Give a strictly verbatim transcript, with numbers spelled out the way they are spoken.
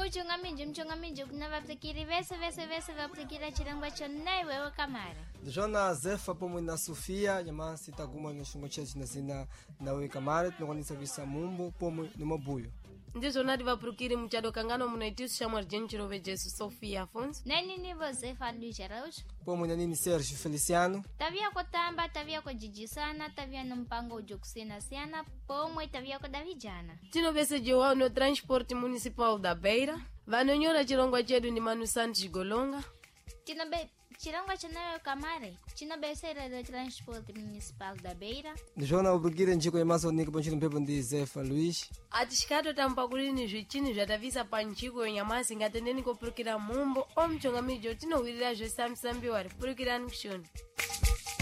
mchungamiji mchungamiji kuna vaplikiri vese vese vese vaplikira chirangwa chonai wewe kamara Jona Zefa pomwe na Sofia nyama sitaguma nishungo chechi na zina nawe kamara tunakonisa visa mumbo pomwe ni mabuyo ndizo nadi vaplikiri mchado kangano munaitisu shamwar jenchirove Jesu Sofia Afonso nani nivo Zefa Luis Araújo pomwe na nini Sergio Feliciano tavia ko tamba tavia ko jijisana tavia no mpango ujokusina siana pomwe tavia ko davijana tino vese joao no transporte municipal da Beira vanonyora chirongwa chedu ni Manu Santos Golonga Chinobe chirangwa chanayo kamare chinobe sera do transporte municipal da Beira Jona ubrugire njiko yemaso nika panchino mpepo ndi Zefa Luis atishikato tampakulini zvichini zvatavisa panchiko yonyamasi ngatendeni kopurukira mumbo omchongamiji tino wirira zvesamsambi wari purukirani kushoni